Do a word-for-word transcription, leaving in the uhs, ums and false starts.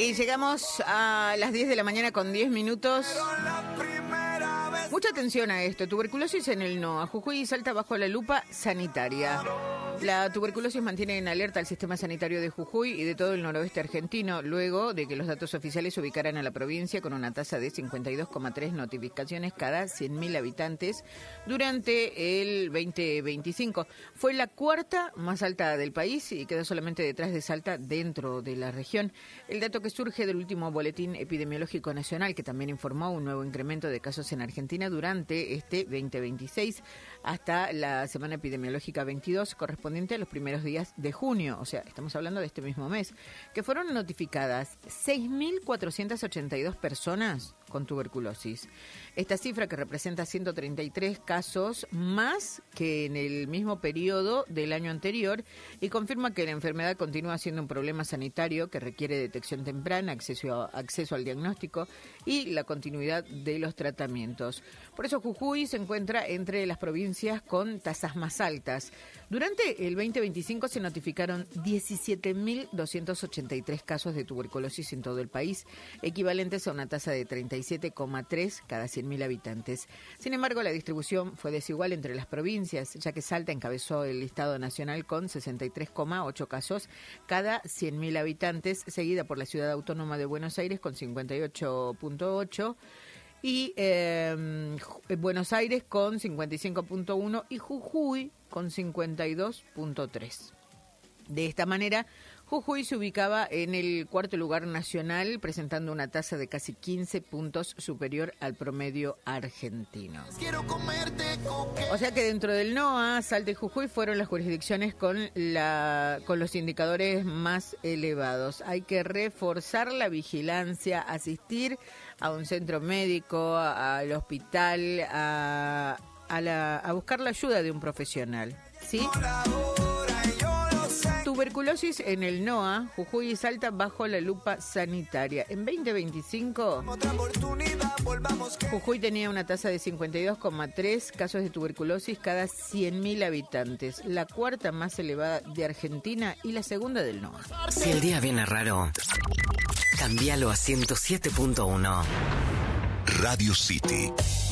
Y llegamos a las diez de la mañana con diez minutos. Mucha atención a esto. Tuberculosis en el NOA. Jujuy y Salta bajo la lupa sanitaria. La tuberculosis mantiene en alerta al sistema sanitario de Jujuy y de todo el noroeste argentino, luego de que los datos oficiales ubicaran a la provincia con una tasa de cincuenta y dos coma tres notificaciones cada cien mil habitantes durante el veinte veinticinco. Fue la cuarta más alta del país y quedó solamente detrás de Salta dentro de la región. El dato que surge del último boletín epidemiológico nacional, que también informó un nuevo incremento de casos en Argentina durante este veinte veintiséis hasta la semana epidemiológica veintidós, correspondiente a los primeros días de junio, o sea, estamos hablando de este mismo mes, que fueron notificadas seis mil cuatrocientas ochenta y dos personas con tuberculosis. Esta cifra, que representa ciento treinta y tres casos más que en el mismo periodo del año anterior, y confirma que la enfermedad continúa siendo un problema sanitario que requiere detección temprana, acceso a, acceso al diagnóstico y la continuidad de los tratamientos. Por eso Jujuy se encuentra entre las provincias con tasas más altas. Durante el veinte veinticinco se notificaron diecisiete mil doscientos ochenta y tres casos de tuberculosis en todo el país, equivalentes a una tasa de treinta y siete coma tres cada cien mil habitantes. Sin embargo, la distribución fue desigual entre las provincias, ya que Salta encabezó el listado nacional con sesenta y tres coma ocho casos cada cien mil habitantes, seguida por la Ciudad Autónoma de Buenos Aires con cincuenta y ocho punto ocho y eh, Buenos Aires con cincuenta y cinco punto uno y Jujuy con cincuenta y dos punto tres. De esta manera, Jujuy se ubicaba en el cuarto lugar nacional, presentando una tasa de casi quince puntos superior al promedio argentino. O sea que dentro del NOA, Salta y Jujuy fueron las jurisdicciones con, la, con los indicadores más elevados. Hay que reforzar la vigilancia, asistir a un centro médico, a, al hospital, a, a, la, a buscar la ayuda de un profesional, ¿sí? Tuberculosis en el NOA, Jujuy y Salta bajo la lupa sanitaria. En veinte veinticinco, Jujuy tenía una tasa de cincuenta y dos coma tres casos de tuberculosis cada cien mil habitantes, la cuarta más elevada de Argentina y la segunda del NOA. Si el día viene raro, cámbialo a ciento siete punto uno. Radio City.